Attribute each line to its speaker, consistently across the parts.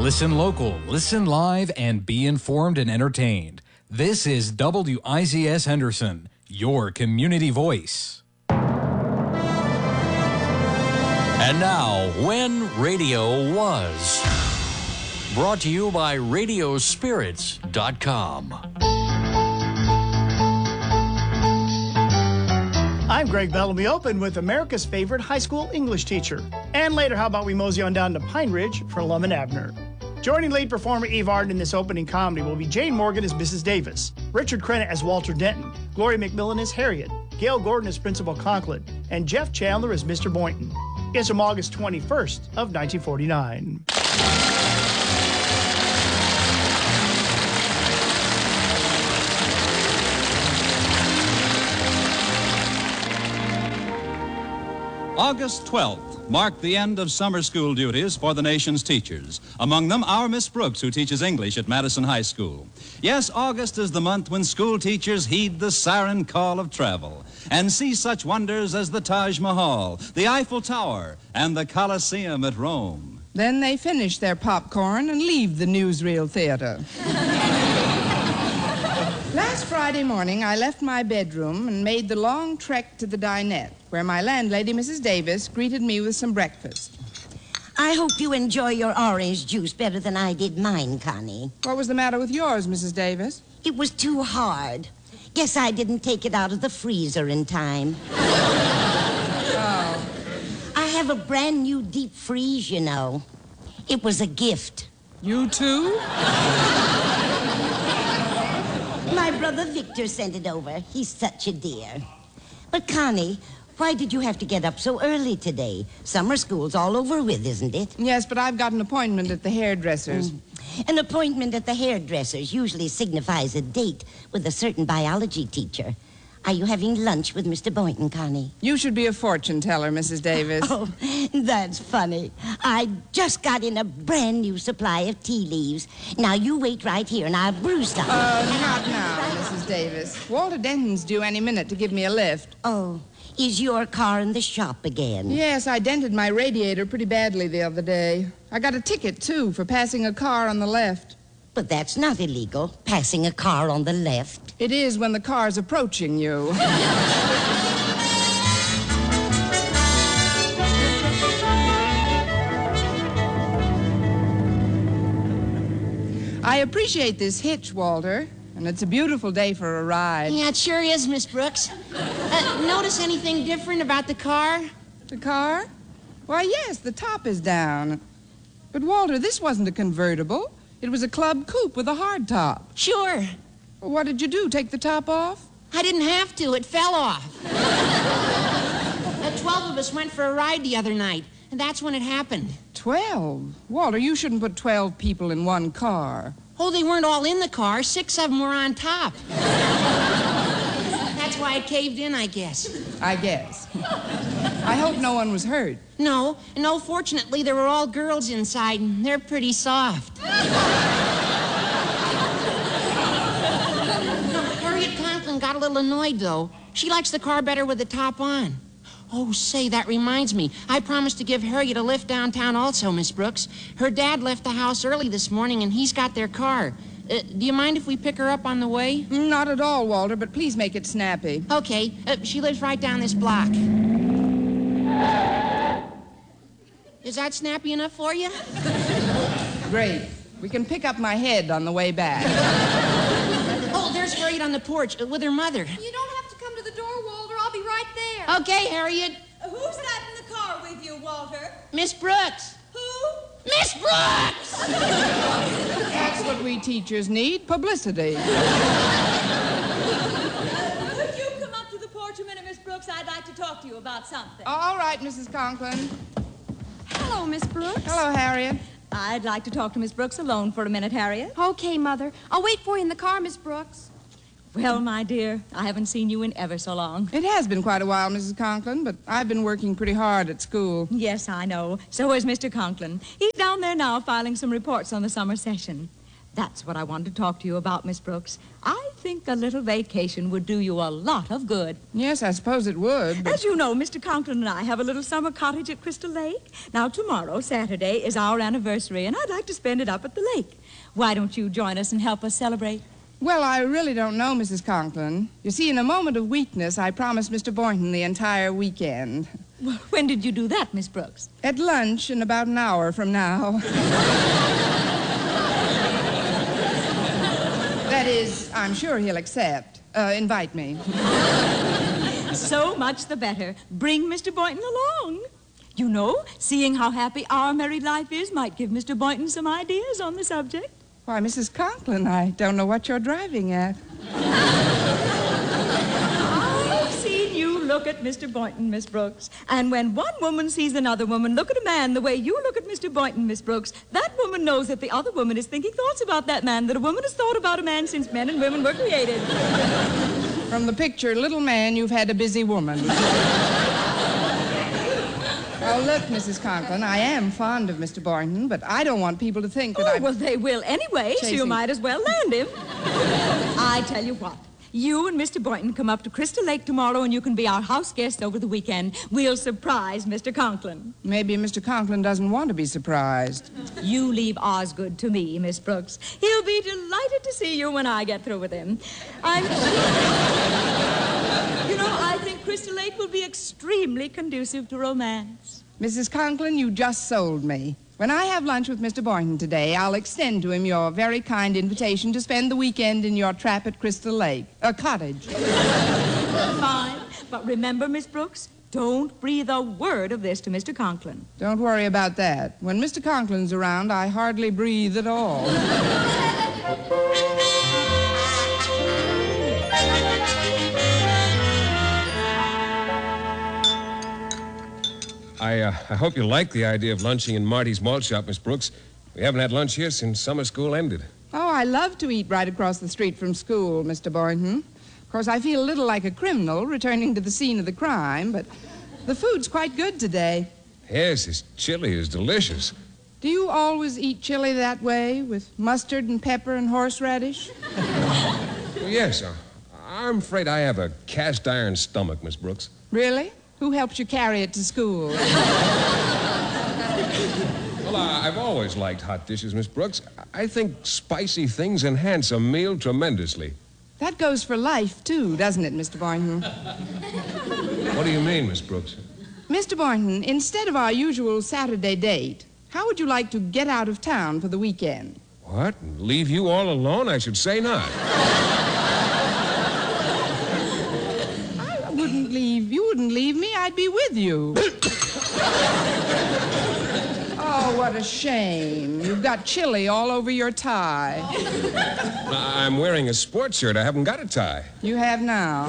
Speaker 1: Listen local, listen live, and be informed and entertained. This is WIZS Henderson, your community voice.
Speaker 2: And now, When Radio Was. Brought to you by Radiospirits.com.
Speaker 3: I'm Greg Bellamy Open with America's favorite high school English teacher. And later, how about we mosey on down to Pine Ridge for Lum and Abner. Joining lead performer Eve Arden in this opening comedy will be Jane Morgan as Mrs. Davis, Richard Crenna as Walter Denton, Gloria McMillan as Harriet, Gail Gordon as Principal Conklin, and Jeff Chandler as Mr. Boynton. It's from August 21st of 1949.
Speaker 4: August 12th marked the end of summer school duties for the nation's teachers. Among them, our Miss Brooks, who teaches English at Madison High School. Yes, August is the month when school teachers heed the siren call of travel and see such wonders as the Taj Mahal, the Eiffel Tower, and the Colosseum at Rome.
Speaker 5: Then they finish their popcorn and leave the newsreel theater. Last Friday morning, I left my bedroom and made the long trek to the dinette, where my landlady, Mrs. Davis, greeted me with some breakfast.
Speaker 6: I hope you enjoy your orange juice better than I did mine, Connie.
Speaker 5: What was the matter with yours, Mrs. Davis?
Speaker 6: It was too hard. Guess I didn't take it out of the freezer in time.
Speaker 5: Oh.
Speaker 6: I have a brand new deep freeze, you know. It was a gift.
Speaker 5: You too?
Speaker 6: My brother Victor sent it over. He's such a dear. But, Connie, why did you have to get up so early today? Summer school's all over with, isn't it?
Speaker 5: Yes, but I've got an appointment at the hairdresser's.
Speaker 6: An appointment at the hairdresser's usually signifies a date with a certain biology teacher. Are you having lunch with Mr. Boynton, Connie?
Speaker 5: You should be a fortune teller, Mrs. Davis.
Speaker 6: Oh, that's funny. I just got in a brand new supply of tea leaves. Now, you wait right here and I'll brew some.
Speaker 5: Not now, Mrs. Davis. Walter Denton's due any minute to give me a lift.
Speaker 6: Oh, is your car in the shop again?
Speaker 5: Yes, I dented my radiator pretty badly the other day. I got a ticket, too, for passing a car on the left.
Speaker 6: But that's not illegal, passing a car on the left.
Speaker 5: It is when the car's approaching you. I appreciate this hitch, Walter, and it's a beautiful day for a ride.
Speaker 7: Yeah, it sure is, Miss Brooks. Notice anything different about the car?
Speaker 5: The car? Why, yes, the top is down. But, Walter, this wasn't a convertible. It was a club coupe with a hard top.
Speaker 7: Sure.
Speaker 5: Well, what did you do, take the top off?
Speaker 7: I didn't have to. It fell off. 12 of us went for a ride the other night, and that's when it happened.
Speaker 5: 12? Walter, you shouldn't put 12 people in one car.
Speaker 7: Oh, they weren't all in the car. 6 of them were on top. That's why it caved in, I guess.
Speaker 5: I guess. I hope no one was hurt.
Speaker 7: No, fortunately, there were all girls inside, and they're pretty soft. Harriet Conklin got a little annoyed, though. She likes the car better with the top on. Oh, say, that reminds me. I promised to give Harriet a lift downtown also, Miss Brooks. Her dad left the house early this morning, and he's got their car. Do you mind if we pick her up on the way?
Speaker 5: Not at all, Walter, but please make it snappy.
Speaker 7: Okay. She lives right down this block. Is that snappy enough for you?
Speaker 5: Great. We can pick up my head on the way back.
Speaker 7: Oh, there's Harriet on the porch with her mother.
Speaker 8: You don't have to come to the door, Walter. I'll be right there.
Speaker 7: Okay, Harriet.
Speaker 8: Who's that in the car with you, Walter?
Speaker 7: Miss Brooks.
Speaker 8: Who?
Speaker 7: Miss Brooks!
Speaker 5: That's what we teachers need, publicity.
Speaker 8: Could you come up to the porch a minute, Miss Brooks? I'd like to talk to you about something.
Speaker 5: All right, Mrs. Conklin.
Speaker 8: Hello, Miss Brooks.
Speaker 5: Hello, Harriet.
Speaker 8: I'd like to talk to Miss Brooks alone for a minute, Harriet. Okay, Mother. I'll wait for you in the car, Miss Brooks. Well, my dear, I haven't seen you in ever so long.
Speaker 5: It has been quite a while, Mrs. Conklin, but I've been working pretty hard at school.
Speaker 8: Yes, I know. So is Mr. Conklin. He's down there now filing some reports on the summer session. That's what I wanted to talk to you about, Miss Brooks. I think a little vacation would do you a lot of good.
Speaker 5: Yes, I suppose it would, but...
Speaker 8: As you know, Mr. Conklin and I have a little summer cottage at Crystal Lake. Now, tomorrow, Saturday, is our anniversary, and I'd like to spend it up at the lake. Why don't you join us and help us celebrate?
Speaker 5: Well, I really don't know, Mrs. Conklin. You see, in a moment of weakness, I promised Mr. Boynton the entire weekend.
Speaker 8: Well, when did you do that, Miss Brooks?
Speaker 5: At lunch in about an hour from now. That is, I'm sure he'll accept. Invite me.
Speaker 8: So much the better. Bring Mr. Boynton along. You know, seeing how happy our married life is might give Mr. Boynton some ideas on the subject.
Speaker 5: Why, Mrs. Conklin, I don't know what you're driving at.
Speaker 8: I've seen you look at Mr. Boynton, Miss Brooks. And when one woman sees another woman look at a man the way you look at Mr. Boynton, Miss Brooks, that woman knows that the other woman is thinking thoughts about that man that a woman has thought about a man since men and women were created.
Speaker 5: From the picture, little man, you've had a busy woman. Oh, look, Mrs. Conklin, I am fond of Mr. Boynton, but I don't want people to think that
Speaker 8: Oh, well, they will anyway, so you might as well land him. I tell you what. You and Mr. Boynton come up to Crystal Lake tomorrow, and you can be our house guest over the weekend. We'll surprise Mr. Conklin.
Speaker 5: Maybe Mr. Conklin doesn't want to be surprised.
Speaker 8: You leave Osgood to me, Miss Brooks. He'll be delighted to see you when I get through with him. I'm sure... You know, I think Crystal Lake will be extremely conducive to romance.
Speaker 5: Mrs. Conklin, you just sold me. When I have lunch with Mr. Boynton today, I'll extend to him your very kind invitation to spend the weekend in your trap at Crystal Lake, a cottage.
Speaker 8: Fine. But remember, Miss Brooks, don't breathe a word of this to Mr. Conklin.
Speaker 5: Don't worry about that. When Mr. Conklin's around, I hardly breathe at all.
Speaker 9: I hope you like the idea of lunching in Marty's malt shop, Miss Brooks. We haven't had lunch here since summer school ended.
Speaker 5: Oh, I love to eat right across the street from school, Mr. Boynton. Of course, I feel a little like a criminal returning to the scene of the crime, but the food's quite good today.
Speaker 9: Yes, this chili is delicious.
Speaker 5: Do you always eat chili that way, with mustard and pepper and horseradish?
Speaker 9: Yes, I'm afraid I have a cast iron stomach, Miss Brooks.
Speaker 5: Really? Who helps you carry it to school?
Speaker 9: Well, I've always liked hot dishes, Miss Brooks. I think spicy things enhance a meal tremendously.
Speaker 5: That goes for life, too, doesn't it, Mr. Boynton?
Speaker 9: What do you mean, Miss Brooks?
Speaker 5: Mr. Boynton, instead of our usual Saturday date, how would you like to get out of town for the weekend?
Speaker 9: What? Leave you all alone? I should say not.
Speaker 5: You wouldn't leave me. I'd be with you. Oh, what a shame. You've got chili all over your tie.
Speaker 9: I'm wearing a sports shirt. I haven't got a tie.
Speaker 5: You have now.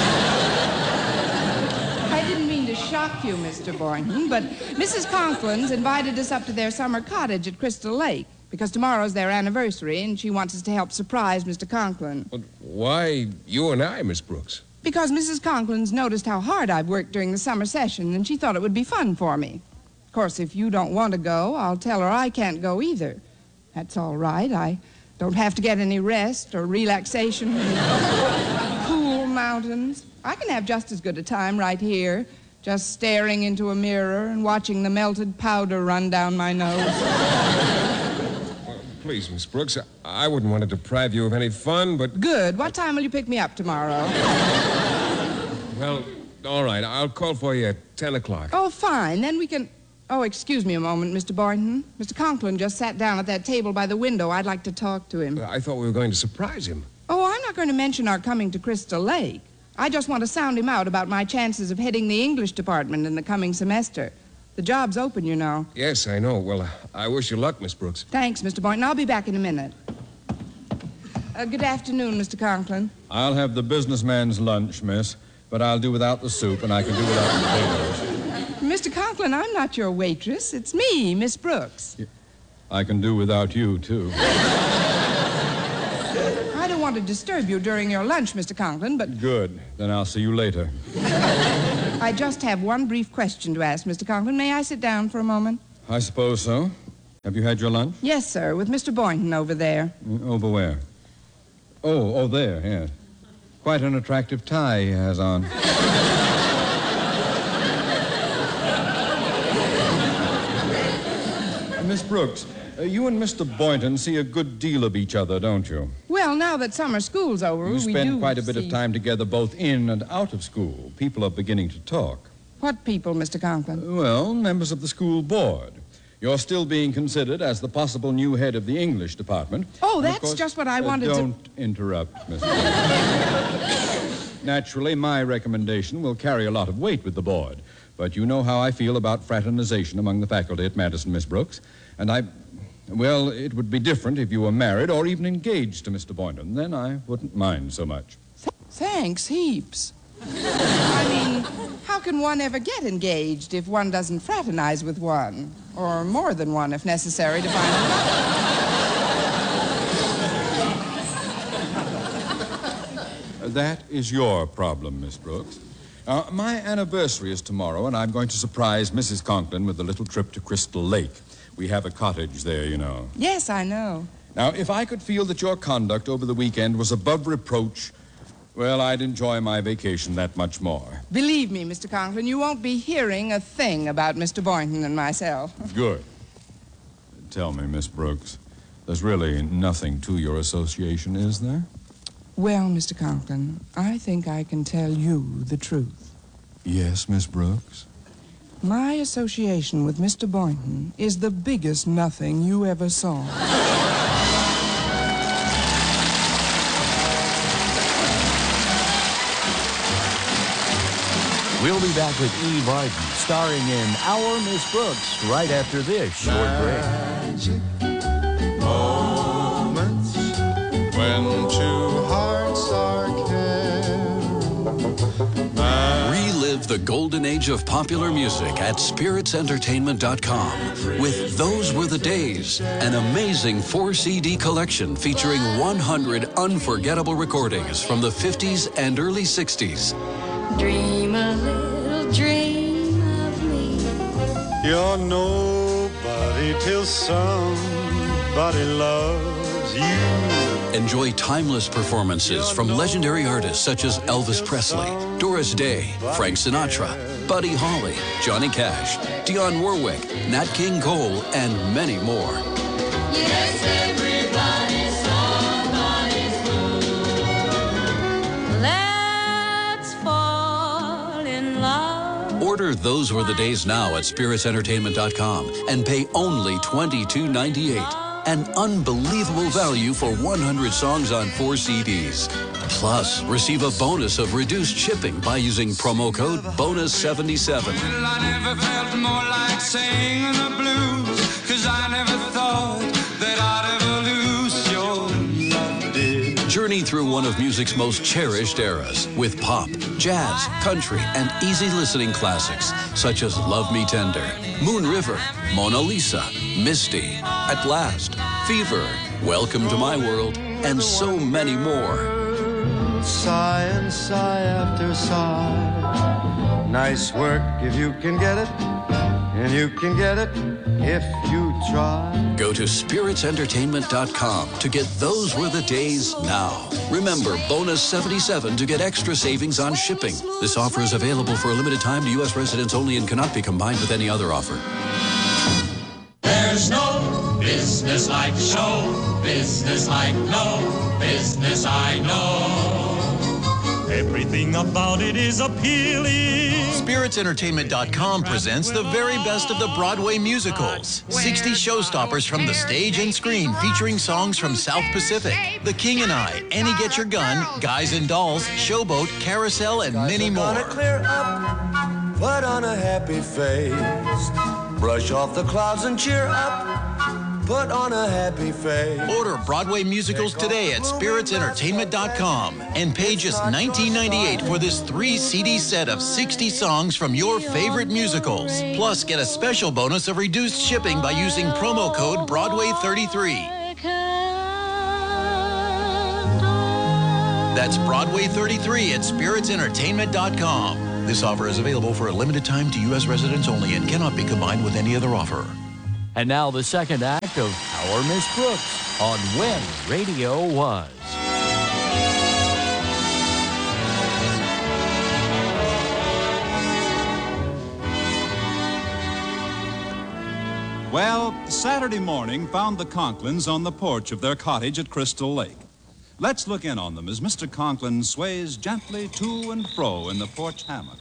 Speaker 5: I didn't mean to shock you, Mr. Boynton, but Mrs. Conklin's invited us up to their summer cottage at Crystal Lake because tomorrow's their anniversary, and she wants us to help surprise Mr. Conklin.
Speaker 9: But why you and I, Miss Brooks?
Speaker 5: Because Mrs. Conklin's noticed how hard I've worked during the summer session, and she thought it would be fun for me. Of course, if you don't want to go, I'll tell her I can't go either. That's all right. I don't have to get any rest or relaxation in cool mountains. I can have just as good a time right here, just staring into a mirror and watching the melted powder run down my nose.
Speaker 9: Please, Miss Brooks, I wouldn't want to deprive you of any fun, but...
Speaker 5: Good. What time will you pick me up tomorrow?
Speaker 9: Well, all right. I'll call for you at 10 o'clock.
Speaker 5: Oh, fine. Then we can... Oh, excuse me a moment, Mr. Boynton. Mr. Conklin just sat down at that table by the window. I'd like to talk to him.
Speaker 9: I thought we were going to surprise him.
Speaker 5: Oh, I'm not going to mention our coming to Crystal Lake. I just want to sound him out about my chances of heading the English department in the coming semester. The job's open, you know.
Speaker 9: Yes, I know. Well, I wish you luck, Miss Brooks.
Speaker 5: Thanks, Mr. Boynton. I'll be back in a minute. Good afternoon, Mr. Conklin.
Speaker 10: I'll have the businessman's lunch, miss, but I'll do without the soup, and I can do without the potatoes.
Speaker 5: Mr. Conklin, I'm not your waitress. It's me, Miss Brooks.
Speaker 10: I can do without you, too.
Speaker 5: I don't want to disturb you during your lunch, Mr. Conklin, but...
Speaker 10: Good. Then I'll see you later.
Speaker 5: I just have one brief question to ask, Mr. Conklin. May I sit down for a moment?
Speaker 10: I suppose so. Have you had your lunch?
Speaker 5: Yes, sir, with Mr. Boynton over there.
Speaker 10: Over where? Oh, there, yes. Quite an attractive tie he has on. Miss Brooks, you and Mr. Boynton see a good deal of each other, don't you?
Speaker 5: Well, now that summer school's over,
Speaker 10: You
Speaker 5: we
Speaker 10: spend
Speaker 5: do
Speaker 10: quite a bit
Speaker 5: see...
Speaker 10: of time together both in and out of school. People are beginning to talk.
Speaker 5: What people, Mr. Conklin?
Speaker 10: Well, members of the school board. You're still being considered as the possible new head of the English department.
Speaker 5: Oh,
Speaker 10: And of
Speaker 5: that's
Speaker 10: course,
Speaker 5: just what I wanted to...
Speaker 10: Don't interrupt, Miss Brooks. Naturally, my recommendation will carry a lot of weight with the board. But you know how I feel about fraternization among the faculty at Madison, Miss Brooks. And well, it would be different if you were married or even engaged to Mr. Boynton. Then I wouldn't mind so much.
Speaker 5: Thanks, heaps. I mean, how can one ever get engaged if one doesn't fraternize with one? Or more than one, if necessary, to find another.
Speaker 10: That is your problem, Miss Brooks. My anniversary is tomorrow, and I'm going to surprise Mrs. Conklin with a little trip to Crystal Lake. We have a cottage there, you know.
Speaker 5: Yes, I know.
Speaker 10: Now, if I could feel that your conduct over the weekend was above reproach, well, I'd enjoy my vacation that much more.
Speaker 5: Believe me, Mr. Conklin, you won't be hearing a thing about Mr. Boynton and myself.
Speaker 10: Good. Tell me, Miss Brooks, there's really nothing to your association, is there?
Speaker 5: Well, Mr. Conklin, I think I can tell you the truth.
Speaker 10: Yes, Miss Brooks?
Speaker 5: My association with Mr. Boynton is the biggest nothing you ever saw.
Speaker 2: We'll be back with Eve Arden, starring in Our Miss Brooks, right after this short break.
Speaker 11: Moments when two hearts are
Speaker 12: Relive the golden age of popular music at spiritsentertainment.com with Those Were the Days, an amazing 4-CD collection featuring 100 unforgettable recordings from the 50s and early 60s.
Speaker 13: Dream a little dream of me.
Speaker 11: You're nobody till somebody loves you.
Speaker 12: Enjoy timeless performances from legendary artists such as Elvis Presley, Doris Day, Frank Sinatra, Buddy Holly, Johnny Cash, Dionne Warwick, Nat King Cole, and many more.
Speaker 13: Yes, everybody's somebody's fool. Let's fall in love.
Speaker 12: Order Those Were the Days now at spiritsentertainment.com and pay only $22.98. An unbelievable value for 100 songs on 4 CDs. Plus, receive a bonus of reduced shipping by using promo code BONUS77.
Speaker 14: Well, I never felt more like singing the blues, 'cause I never thought that I'd ever lose your love, dear.
Speaker 12: Journey through one of music's most cherished eras with pop, jazz, country, and easy listening classics such as Love Me Tender, Moon River, Mona Lisa, Misty, At Last, Fever, Welcome to My World, and so many more.
Speaker 11: Sigh and sigh after sigh. Nice work if you can get it, and you can get it if you try.
Speaker 12: Go to spiritsentertainment.com to get Those Were the Days now. Remember, bonus 77 to get extra savings on shipping. This offer is available for a limited time to U.S. residents only and cannot be combined with any other offer.
Speaker 14: There's no business like show business like no business I know. Everything about it is appealing.
Speaker 15: SpiritsEntertainment.com presents the very best of the Broadway musicals. 60 showstoppers from the stage and screen featuring songs from South Pacific, The King and I, Annie Get Your Gun, Guys and Dolls, Showboat, Carousel, and many more.
Speaker 11: Clear up, put on a happy face. Brush off the clouds and cheer up. Put on a happy face.
Speaker 15: Order Broadway musicals today at SpiritsEntertainment.com and pay just $19.98 for this 3-CD set of 60 songs from your favorite musicals. Plus, get a special bonus of reduced shipping by using promo code Broadway33. That's Broadway33 at SpiritsEntertainment.com. This offer is available for a limited time to U.S. residents only and cannot be combined with any other offer.
Speaker 2: And now the second act of Our Miss Brooks on When Radio Was.
Speaker 4: Well, Saturday morning found the Conklins on the porch of their cottage at Crystal Lake. Let's look in on them as Mr. Conklin sways gently to and fro in the porch hammock.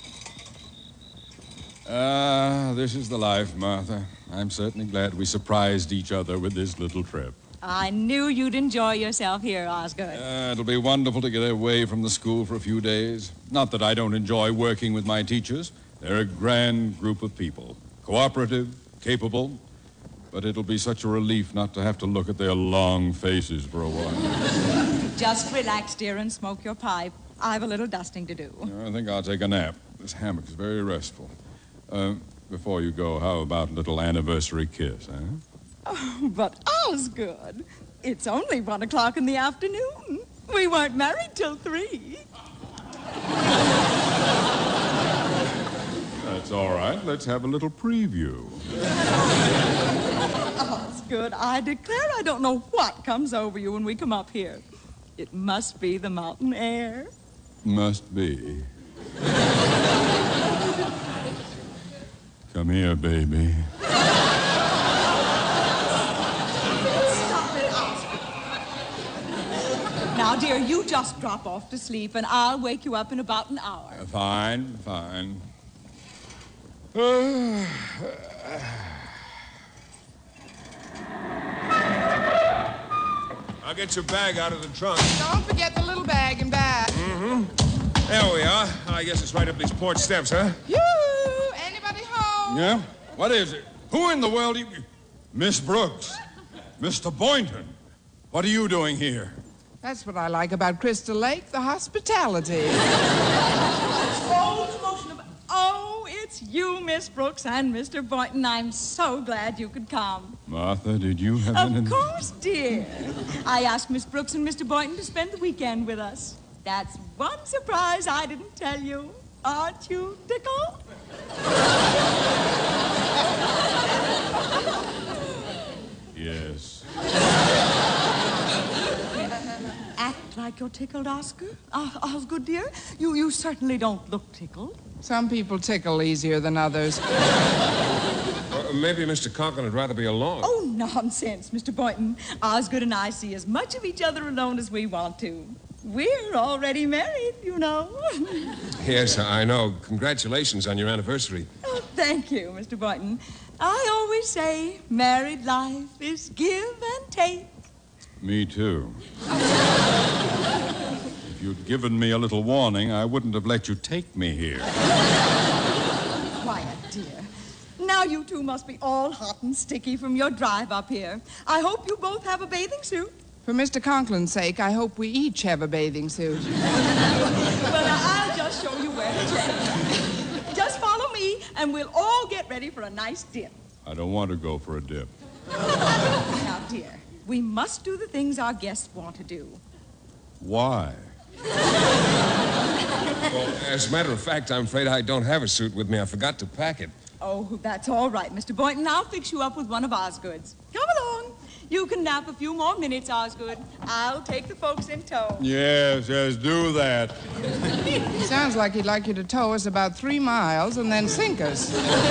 Speaker 10: This is the life, Martha. I'm certainly glad we surprised each other with this little trip.
Speaker 8: I knew you'd enjoy yourself here, Osgood.
Speaker 10: It'll be wonderful to get away from the school for a few days. Not that I don't enjoy working with my teachers. They're a grand group of people. Cooperative, capable, but it'll be such a relief not to have to look at their long faces for a while.
Speaker 8: Just relax, dear, and smoke your pipe. I've a little dusting to do.
Speaker 10: I think I'll take a nap. This hammock is very restful. Before you go, how about a little anniversary kiss, huh?
Speaker 8: Oh, but Osgood, it's only 1 o'clock in the afternoon. We weren't married till 3.
Speaker 10: That's all right. Let's have a little preview.
Speaker 8: Osgood, I declare I don't know what comes over you when we come up here. It must be the mountain air.
Speaker 10: Must be. Come here, baby.
Speaker 8: Stop it, Osgood. Now, dear, you just drop off to sleep, and I'll wake you up in about an hour.
Speaker 10: Fine.
Speaker 9: I'll get your bag out of the trunk.
Speaker 5: Don't forget the little bag in back.
Speaker 9: Mm-hmm. There we are. I guess it's right up these porch steps, huh?
Speaker 5: Anybody home?
Speaker 10: Yeah? What is it? Who in the world you... Miss Brooks. Mr. Boynton. What are you doing here?
Speaker 5: That's what I like about Crystal Lake, the hospitality.
Speaker 8: Oh, it's you, Miss Brooks, and Mr. Boynton. I'm so glad you could come.
Speaker 10: Martha, did you have
Speaker 8: Of course, dear. I asked Miss Brooks and Mr. Boynton to spend the weekend with us. That's one surprise I didn't tell you. Aren't you tickled?
Speaker 10: Yes.
Speaker 8: Act like you're tickled, Osgood. Osgood, dear, you certainly don't look tickled.
Speaker 5: Some people tickle easier than others.
Speaker 9: Maybe Mr. Conklin would rather be alone.
Speaker 8: Oh, nonsense, Mr. Boynton. Osgood and I see as much of each other alone as we want to. We're already married, you know.
Speaker 9: Yes, I know. Congratulations on your anniversary.
Speaker 8: Oh, thank you, Mr. Boynton. I always say married life is give and take.
Speaker 10: Me too. If you'd given me a little warning, I wouldn't have let you take me here.
Speaker 8: Quiet, dear. Now you two must be all hot and sticky from your drive up here. I hope you both have a bathing suit.
Speaker 5: For Mr. Conklin's sake, I hope we each have a bathing suit.
Speaker 8: Well, now, I'll just show you where to change. Just follow me, and we'll all get ready for a nice dip.
Speaker 10: I don't want to go for a dip.
Speaker 8: Now, dear, we must do the things our guests want to do.
Speaker 10: Why?
Speaker 9: Well, as a matter of fact, I'm afraid I don't have a suit with me. I forgot to pack it.
Speaker 8: Oh, that's all right, Mr. Boynton. I'll fix you up with one of Osgood's. Come along. You can nap a few more minutes, Osgood. I'll take the folks in tow.
Speaker 10: Yes, do that.
Speaker 5: Sounds like he'd like you to tow us about 3 miles and then sink us.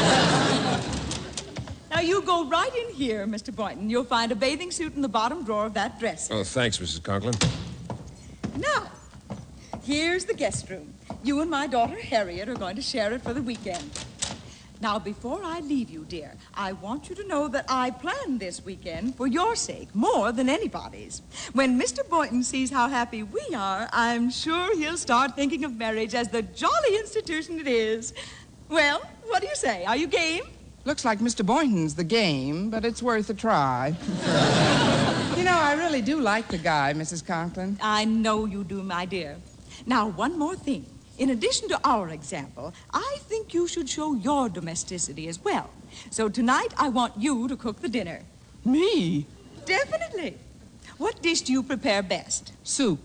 Speaker 8: Now, you go right in here, Mr. Boynton. You'll find a bathing suit in the bottom drawer of that dresser.
Speaker 9: Oh, thanks, Mrs. Conklin.
Speaker 8: Now, here's the guest room. You and my daughter, Harriet, are going to share it for the weekend. Now, before I leave you, dear, I want you to know that I planned this weekend for your sake more than anybody's. When Mr. Boynton sees how happy we are, I'm sure he'll start thinking of marriage as the jolly institution it is. Well, what do you say? Are you game?
Speaker 5: Looks like Mr. Boynton's the game, but it's worth a try. You know, I really do like the guy, Mrs. Conklin.
Speaker 8: I know you do, my dear. Now, one more thing. In addition to our example, I think you should show your domesticity as well. So tonight, I want you to cook the dinner.
Speaker 5: Me?
Speaker 8: Definitely. What dish do you prepare best?
Speaker 5: Soup.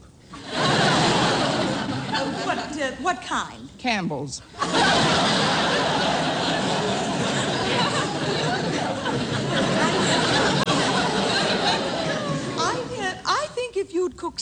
Speaker 8: What kind?
Speaker 5: Campbell's.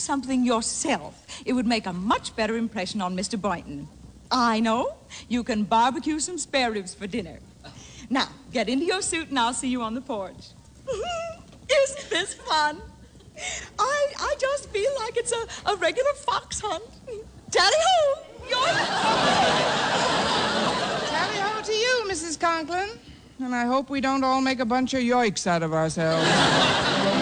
Speaker 8: something yourself. It would make a much better impression on Mr. Boynton. I know. You can barbecue some spare ribs for dinner. Now, get into your suit and I'll see you on the porch. Isn't this fun? I just feel like it's a regular fox hunt. Tally-ho!
Speaker 5: Tally-ho to you, Mrs. Conklin. And I hope we don't all make a bunch of yoiks out of ourselves.